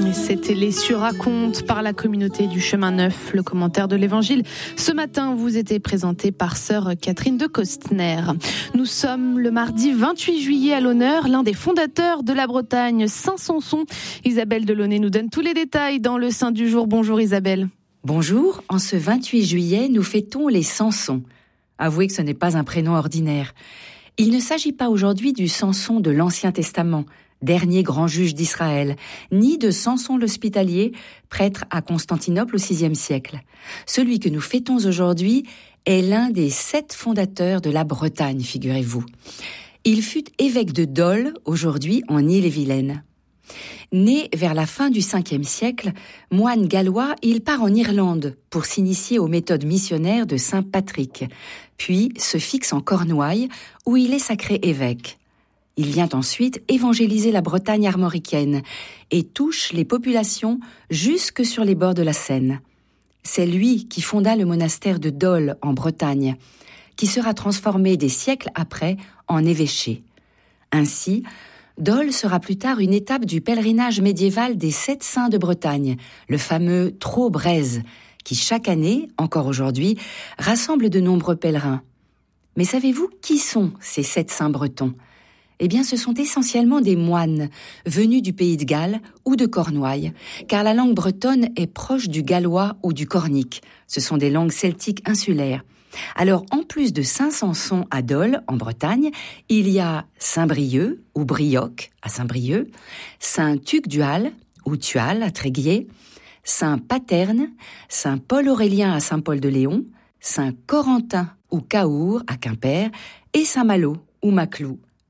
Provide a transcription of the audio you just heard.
C'était les Sur-racontes par la communauté du Chemin Neuf. Le commentaire de l'Évangile ce matin vous était présenté par sœur Catherine de Costner. Nous sommes le mardi 28 juillet à l'honneur, l'un des fondateurs de la Bretagne, Saint Samson. Isabelle Delaunay nous donne tous les détails dans le Saint du jour. Bonjour Isabelle. Bonjour, en ce 28 juillet, nous fêtons les Samsons. Avouez que ce n'est pas un prénom ordinaire. Il ne s'agit pas aujourd'hui du Samson de l'Ancien Testament, dernier grand juge d'Israël, ni de Samson l'Hospitalier, prêtre à Constantinople au VIe siècle. Celui que nous fêtons aujourd'hui est l'un des 7 fondateurs de la Bretagne, figurez-vous. Il fut évêque de Dol, aujourd'hui en Ille-et-Vilaine. Né vers la fin du Ve siècle, moine gallois, il part en Irlande pour s'initier aux méthodes missionnaires de saint Patrick, puis se fixe en Cornouailles, où il est sacré évêque. Il vient ensuite évangéliser la Bretagne armoricaine et touche les populations jusque sur les bords de la Seine. C'est lui qui fonda le monastère de Dol en Bretagne, qui sera transformé des siècles après en évêché. Ainsi, Dol sera plus tard une étape du pèlerinage médiéval des 7 saints de Bretagne, le fameux Trot-Brèze, qui chaque année, encore aujourd'hui, rassemble de nombreux pèlerins. Mais savez-vous qui sont ces 7 saints bretons ? Eh bien, ce sont essentiellement des moines, venus du pays de Galles ou de Cornouailles, car la langue bretonne est proche du gallois ou du cornique. Ce sont des langues celtiques insulaires. Alors, en plus de Saint Samson à Dol, en Bretagne, il y a Saint-Brieuc ou Brioc à Saint-Brieuc, Saint-Tuc-Dual ou Tual à Tréguier, Saint-Paterne, Saint-Paul-Aurélien à Saint-Paul-de-Léon, Saint-Corentin ou Caour à Quimper et Saint-Malo ou Maclou